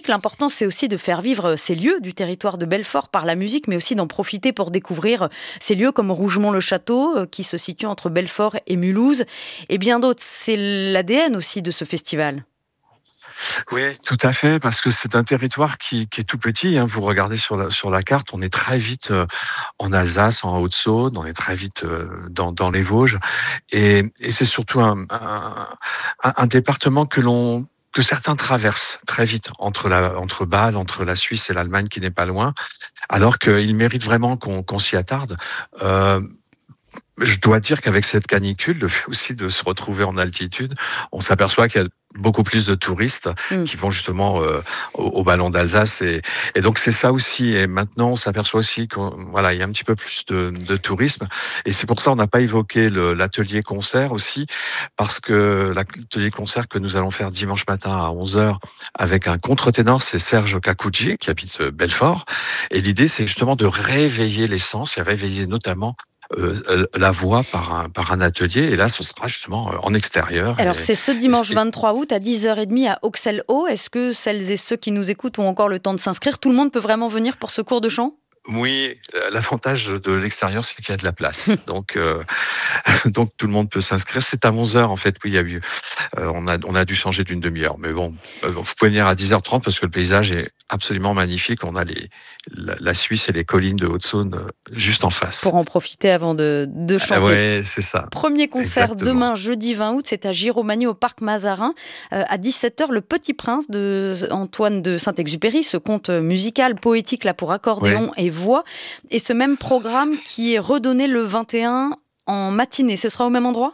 musique, l'important c'est aussi de faire vivre ces lieux du territoire de Belfort par la musique, mais aussi d'en profiter pour découvrir ces lieux comme Rougemont-le-Château, qui se situe entre Belfort et Mulhouse, et bien d'autres. C'est l'ADN aussi de ce festival. Oui, tout à fait, parce que c'est un territoire qui est tout petit, hein. Vous regardez sur la carte, on est très vite en Alsace, en Haute-Saône, on est très vite dans les Vosges, et c'est surtout un département que certains traversent très vite entre Bâle, entre la Suisse et l'Allemagne qui n'est pas loin, alors qu'il mérite vraiment qu'on s'y attarde. Euh, je dois dire qu'avec cette canicule, le fait aussi de se retrouver en altitude, on s'aperçoit qu'il y a beaucoup plus de touristes Mm. qui vont justement au Ballon d'Alsace, et donc c'est ça aussi. Et maintenant, on s'aperçoit aussi qu'il y a un petit peu plus de tourisme, et c'est pour ça on n'a pas évoqué l'atelier concert aussi, parce que l'atelier concert que nous allons faire dimanche matin à 11h avec un contre-ténor, c'est Serge Kakuji qui habite Belfort, et l'idée c'est justement de réveiller l'essence et réveiller notamment la voix par un atelier, et là ce sera justement en extérieur. Alors c'est ce dimanche Et 23 août à 10h30 à Auxelles-Haut. Est-ce que celles et ceux qui nous écoutent ont encore le temps de s'inscrire? Tout le monde peut vraiment venir pour ce cours de chant? oui, l'avantage de l'extérieur, c'est qu'il y a de la place. Donc, donc tout le monde peut s'inscrire. C'est à 11h en fait. Oui, il y a eu, on a dû changer d'une demi-heure. Mais bon, vous pouvez venir à 10h30 parce que le paysage est absolument magnifique. On a la Suisse et les collines de Haute-Saône juste en face. Pour en profiter avant de chanter. Ouais, c'est ça. Premier concert Exactement. demain, jeudi 20 août, c'est à Giromagny au Parc Mazarin. À 17h, Le Petit Prince de Antoine de Saint-Exupéry, ce conte musical, poétique là pour Ouais. accordéon et voix. Et ce même programme qui est redonné le 21 en matinée. Ce sera au même endroit?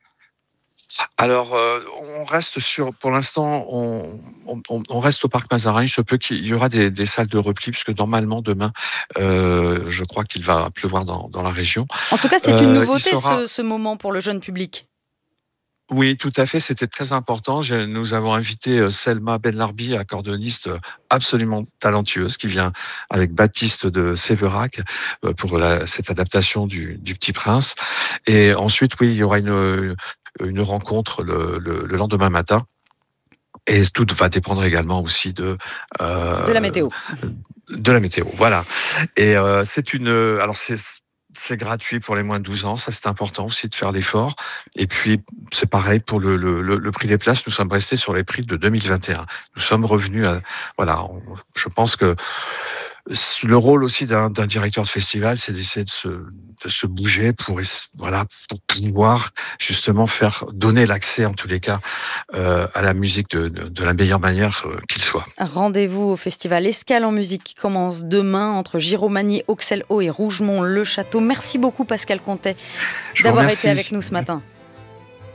Alors, on reste pour l'instant, on reste au parc Mazarin. Il se peut qu'il y aura des salles de repli, puisque normalement demain, je crois qu'il va pleuvoir dans la région. En tout cas, c'est une Il nouveauté sera ce moment pour le jeune public. Oui, tout à fait, c'était très important. Nous avons invité Selma Benlarbi, accordéoniste absolument talentueuse, qui vient avec Baptiste de Séverac pour cette adaptation du Petit Prince. Et ensuite, oui, il y aura une rencontre le lendemain matin. Et tout va dépendre également aussi De la euh, météo. de la météo. Voilà. Et alors c'est gratuit pour les moins de 12 ans, ça c'est important aussi de faire l'effort. Et puis c'est pareil pour le prix des places, nous sommes restés sur les prix de 2021. Nous sommes revenus à, je pense que le rôle aussi d'un directeur de festival, c'est d'essayer de se bouger pour pouvoir justement donner l'accès en tous les cas à la musique de la meilleure manière qu'il soit. Rendez-vous au festival Escale en musique qui commence demain entre Giromagny, Auxelles-Haut et Rougemont-le-Château. Merci beaucoup Pascal Contet Je vous d'avoir été remercie. avec nous ce matin.